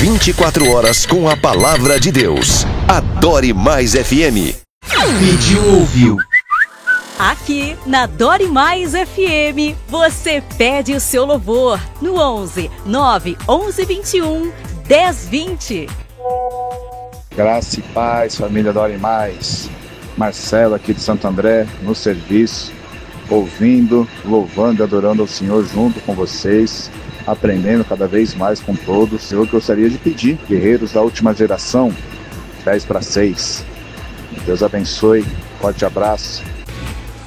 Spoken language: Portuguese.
24 horas com a palavra de Deus. Adore Mais FM. Pediu, ouviu. Aqui na Adore Mais FM, você pede o seu louvor no 11 9 11 21 10 20. Graça e paz, família Adore Mais. Marcelo aqui de Santo André, no serviço, ouvindo, louvando e adorando ao Senhor junto com vocês, aprendendo cada vez mais com todos. Eu gostaria de pedir, guerreiros da última geração, 10 para 6. Deus abençoe, forte abraço.